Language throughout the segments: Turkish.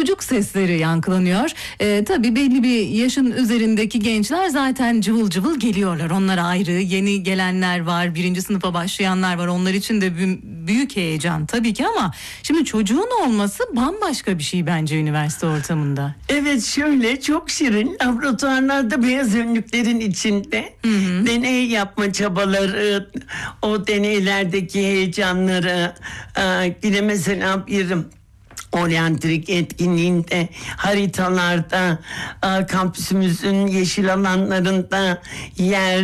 çocuk sesleri yankılanıyor. Tabii belli bir yaşın üzerindeki gençler zaten cıvıl cıvıl geliyorlar. Onlar ayrı, yeni gelenler var, 1. sınıfa başlayanlar var. Onlar için de büyük heyecan tabii ki, ama şimdi çocuğun olması bambaşka bir şey bence üniversite ortamında. Evet, şöyle çok şirin laboratuvarlarda beyaz önlüklerin içinde deney yapma çabaları, o deneylerdeki heyecanları, yine mesela bir oryantrik etkinliğinde, haritalarda, kampüsümüzün yeşil alanlarında yer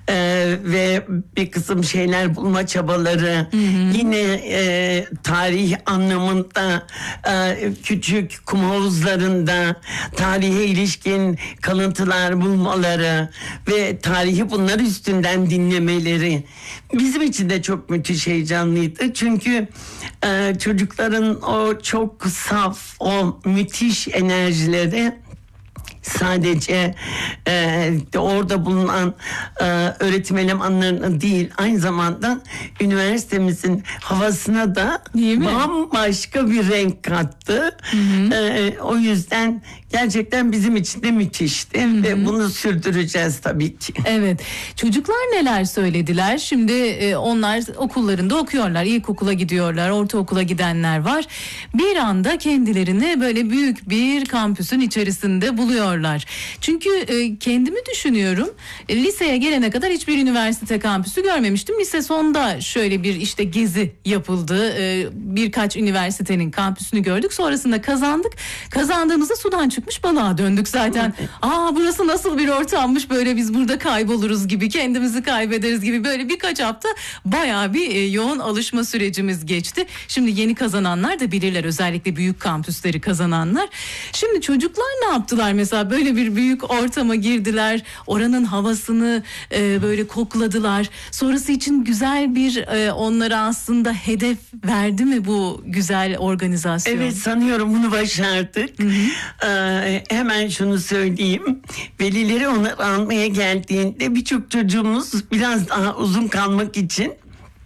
ve bir kısım şeyler bulma çabaları, yine tarih anlamında küçük kum havuzlarında tarihe ilişkin kalıntılar bulmaları ve tarihi bunlar üstünden dinlemeleri bizim için de çok müthiş heyecanlıydı. Çünkü çocukların o çok saf, o müthiş enerjileri sadece orada bulunan öğretim elemanlarına değil, aynı zamanda üniversitemizin havasına da bambaşka bir renk kattı. O yüzden gerçekten bizim için de müthişti ve bunu sürdüreceğiz tabii ki. Evet. Çocuklar neler söylediler? Şimdi onlar okullarında okuyorlar, ilkokula gidiyorlar, ortaokula gidenler var. Bir anda kendilerini böyle büyük bir kampüsün içerisinde buluyorlar. Çünkü kendimi düşünüyorum, liseye gelene kadar hiçbir üniversite kampüsü görmemiştim. Lise sonda şöyle bir işte gezi yapıldı. Birkaç üniversitenin kampüsünü gördük. Sonrasında kazandık. Kazandığımızda sudan çıkmış balığa döndük zaten. Burası nasıl bir ortammış, böyle biz burada kayboluruz gibi, kendimizi kaybederiz gibi, böyle birkaç hafta bayağı bir yoğun alışma sürecimiz geçti. Şimdi yeni kazananlar da bilirler, özellikle büyük kampüsleri kazananlar. Şimdi çocuklar ne yaptılar mesela? Böyle bir büyük ortama girdiler. Oranın havasını böyle kokladılar. Sonrası için güzel bir onlara aslında hedef verdi mi bu güzel organizasyon? Evet, sanıyorum bunu başardık. Hemen şunu söyleyeyim. Velileri onları almaya geldiğinde birçok çocuğumuz biraz daha uzun kalmak için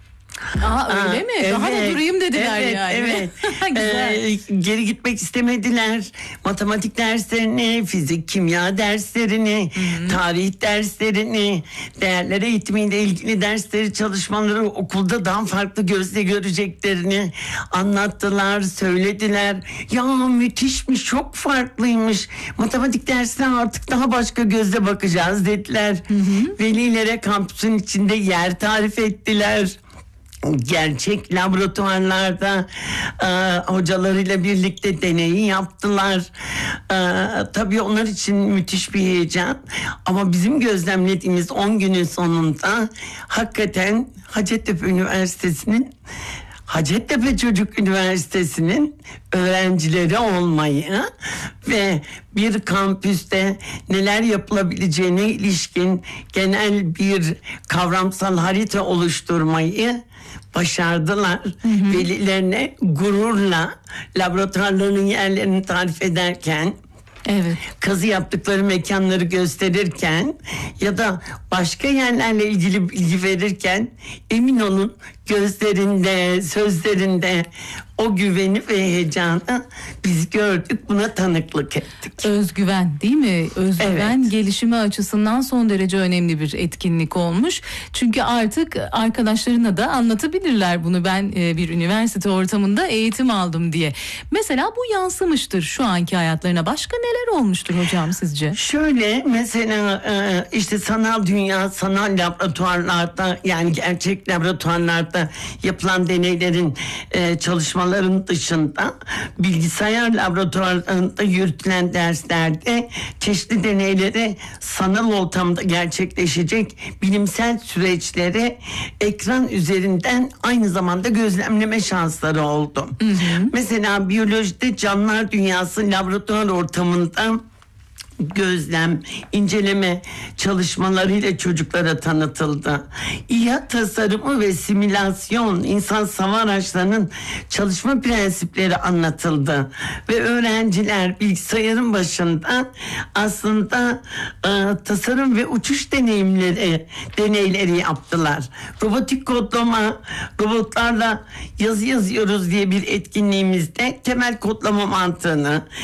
öyle mi? Evet, daha da durayım dediler yani. Evet. Güzel. Geri gitmek istemediler. Matematik derslerini, fizik, kimya derslerini, tarih derslerini, değerler eğitimiyle ilgili dersleri, çalışmaları okulda daha farklı gözle göreceklerini anlattılar, söylediler. Ya müthişmiş, çok farklıymış. Matematik dersine artık daha başka gözle bakacağız dediler. Velilere kampüsün içinde yer tarif ettiler. Gerçek laboratuvarlarda hocalarıyla birlikte deneyi yaptılar. Tabii onlar için müthiş bir heyecan. Ama bizim gözlemlediğimiz 10 günün sonunda hakikaten Hacettepe Çocuk Üniversitesi'nin öğrencileri olmayı ve bir kampüste neler yapılabileceğine ilişkin genel bir kavramsal harita oluşturmayı başardılar. Velilerine gururla laboratuvarlarının yerlerini tarif ederken, kazı yaptıkları mekanları gösterirken ya da başka yerlerle ilgili bilgi verirken emin olun gözlerinde, sözlerinde o güveni ve heyecanı biz gördük, buna tanıklık ettik. Özgüven değil mi? Özgüven gelişimi açısından son derece önemli bir etkinlik olmuş. Çünkü artık arkadaşlarına da anlatabilirler bunu, ben bir üniversite ortamında eğitim aldım diye. Mesela bu yansımıştır şu anki hayatlarına. Başka neler olmuştur hocam sizce? Şöyle mesela işte sanal dünya, sanal laboratuvarlarda, yani gerçek laboratuvarlarda yapılan deneylerin çalışmaların dışında bilgisayar laboratuvarlarında yürütülen derslerde çeşitli deneyleri sanal ortamda gerçekleşecek bilimsel süreçleri ekran üzerinden aynı zamanda gözlemleme şansları oldu. Mesela biyolojide canlılar dünyası laboratuvar ortamında gözlem, inceleme çalışmalarıyla çocuklara tanıtıldı. İHA tasarımı ve simülasyon, insan hava araçlarının çalışma prensipleri anlatıldı. Ve öğrenciler bilgisayarın başında aslında tasarım ve uçuş deneyleri yaptılar. Robotik kodlama, robotlarla yazı yazıyoruz diye bir etkinliğimizde temel kodlama mantığını,